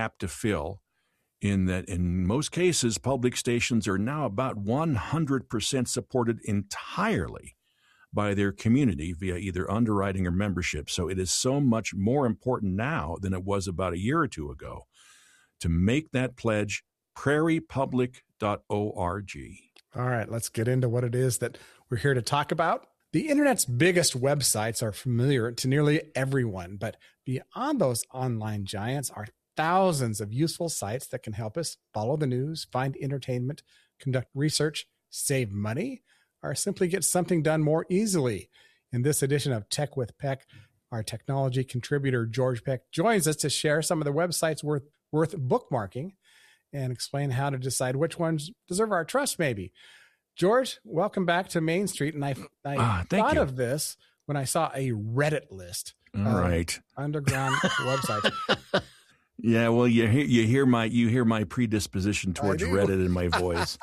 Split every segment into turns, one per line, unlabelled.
gap to fill in that in most cases, public stations are now about 100% supported entirely by their community via either underwriting or membership. So it is so much more important now than it was about a year or two ago to make that pledge. prairiepublic.org.
All right, let's get into what it is that we're here to talk about. The internet's biggest websites are familiar to nearly everyone, but beyond those online giants are thousands of useful sites that can help us follow the news, find entertainment, conduct research, save money, or simply get something done more easily. In this edition of Tech with Peck, our technology contributor, George Peck, joins us to share some of the websites worth bookmarking and explain how to decide which ones deserve our trust, maybe. George, welcome back to Main Street. And I thought of this when I saw a Reddit list of underground websites.
Yeah, well, you hear my predisposition towards Reddit in my voice.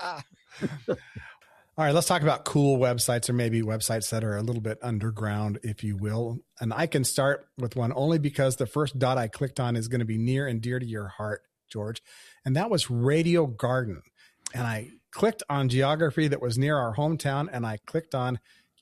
All right, let's talk about cool websites, or maybe websites that are a little bit underground, if you will. And I can start with one only because the first dot I clicked on is going to be near and dear to your heart, George. And that was Radio Garden. And I clicked on geography that was near our hometown, and I clicked on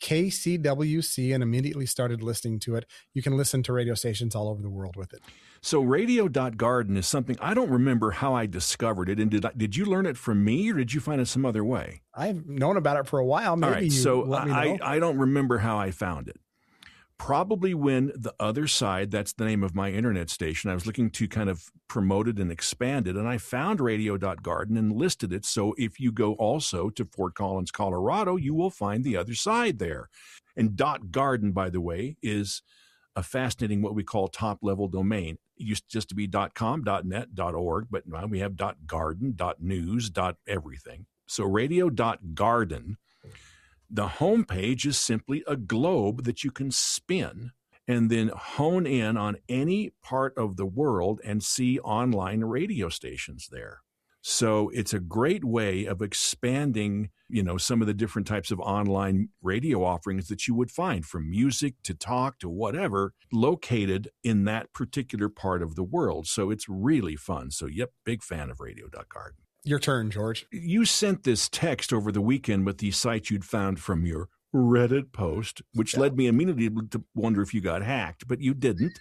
KCWC and immediately started listening to it. You can listen to radio stations all over the world with it.
So radio.garden is something, I don't remember how I discovered it. And did you learn it from me, or did you find it some other way?
I've known about it for a while. Maybe
all right,
you let me know.
I don't remember how I found it. Probably when The Other Side, that's the name of my internet station, I was looking to kind of promote it and expand it, and I found radio.garden and listed it. So if you go also to Fort Collins, Colorado, you will find The Other Side there. And .garden, by the way, is a fascinating what we call top-level domain. It used just to be .com, .net, .org, but now we have .garden, .news, .everything. So radio.garden, the homepage is simply a globe that you can spin and then hone in on any part of the world and see online radio stations there. So it's a great way of expanding, some of the different types of online radio offerings that you would find, from music to talk to whatever, located in that particular part of the world. So it's really fun. So, big fan of radio.garden.
Your turn, George.
You sent this text over the weekend with these sites you'd found from your Reddit post, which led me immediately to wonder if you got hacked, but you didn't.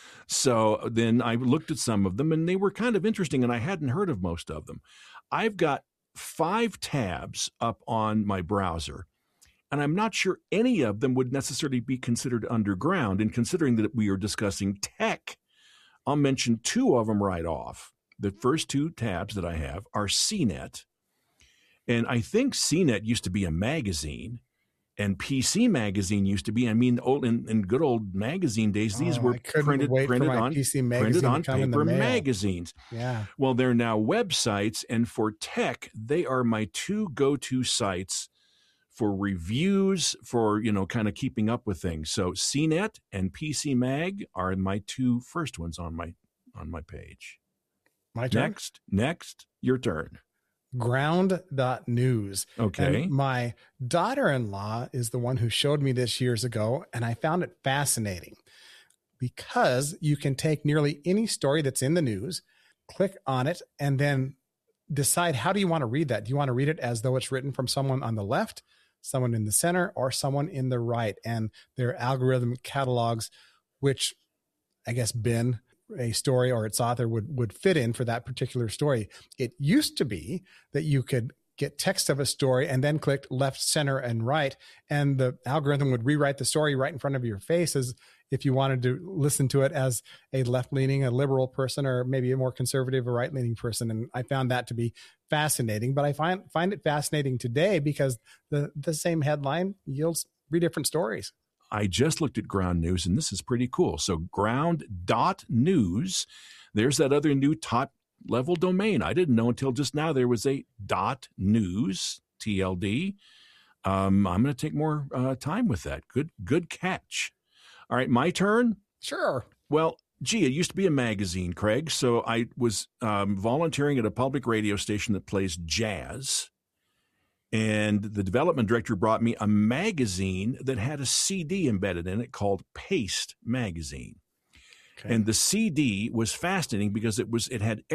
So then I looked at some of them, and they were kind of interesting, and I hadn't heard of most of them. I've got 5 tabs up on my browser, and I'm not sure any of them would necessarily be considered underground. And considering that we are discussing tech, I'll mention 2 of them right off. The first 2 tabs that I have are CNET. And I think CNET used to be a magazine, and PC Magazine used to be. In good old magazine days, these were printed on paper magazines.
Yeah.
Well, they're now websites, and for tech, they are my 2 go-to sites for reviews, for, kind of keeping up with things. So CNET and PC Mag are my 2 first ones on my page.
My turn?
Next, your turn.
Ground.news.
Okay.
And my daughter-in-law is the one who showed me this years ago, and I found it fascinating because you can take nearly any story that's in the news, click on it, and then decide, how do you want to read that? Do you want to read it as though it's written from someone on the left, someone in the center, or someone in the right? And their algorithm catalogs which, I guess, bin a story or its author would fit in for that particular story. It used to be that you could get text of a story and then click left, center, and right, and the algorithm would rewrite the story right in front of your face as if you wanted to listen to it as a left-leaning, a liberal person, or maybe a more conservative or right-leaning person. And I found that to be fascinating. But I find it fascinating today because the same headline yields 3 different stories.
I just looked at Ground News, and this is pretty cool. So ground.news, there's that other new top-level domain. I didn't know until just now there was a .news, TLD. I'm going to take more time with that. Good catch. All right, my turn?
Sure.
Well, it used to be a magazine, Craig. So I was volunteering at a public radio station that plays jazz. And the development director brought me a magazine that had a CD embedded in it called Paste Magazine. Okay. And the CD was fascinating because it had